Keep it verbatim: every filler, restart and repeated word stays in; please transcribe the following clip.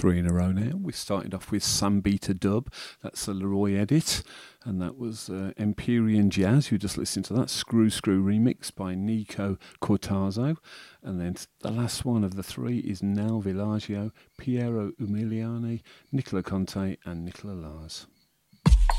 three in a row now. We started off with Sam Beta Dub, that's the Leroy edit, and that was uh, Empyrean Jazz, you just listened to that, Screw Screw remix by Nico Cortazzo, and then the last one of the three is Nal Villaggio, Piero Umiliani, Nicola Conte and Nicola Lars.